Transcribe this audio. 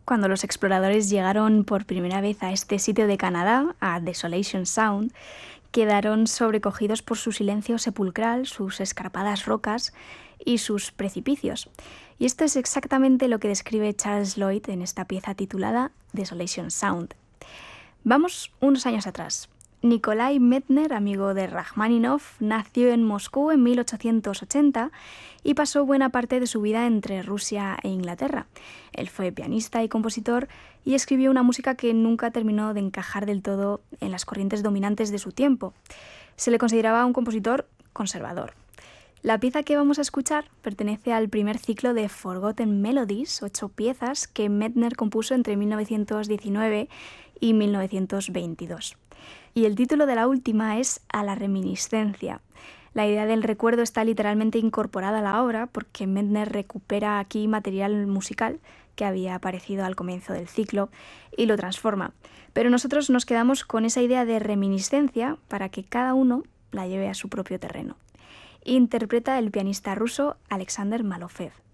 Cuando los exploradores llegaron por primera vez a este sitio de Canadá, a Desolation Sound, quedaron sobrecogidos por su silencio sepulcral, sus escarpadas rocas y sus precipicios. Y esto es exactamente lo que describe Charles Lloyd en esta pieza titulada Desolation Sound. Vamos unos años atrás. Nikolai Medtner, amigo de Rachmaninoff, nació en Moscú en 1880 y pasó buena parte de su vida entre Rusia e Inglaterra. Él fue pianista y compositor y escribió una música que nunca terminó de encajar del todo en las corrientes dominantes de su tiempo. Se le consideraba un compositor conservador. La pieza que vamos a escuchar pertenece al primer ciclo de Forgotten Melodies, 8 piezas que Medtner compuso entre 1919 y 1922. Y el título de la última es A la reminiscencia. La idea del recuerdo está literalmente incorporada a la obra porque Medtner recupera aquí material musical que había aparecido al comienzo del ciclo y lo transforma. Pero nosotros nos quedamos con esa idea de reminiscencia para que cada uno la lleve a su propio terreno. Interpreta el pianista ruso Alexander Malofev.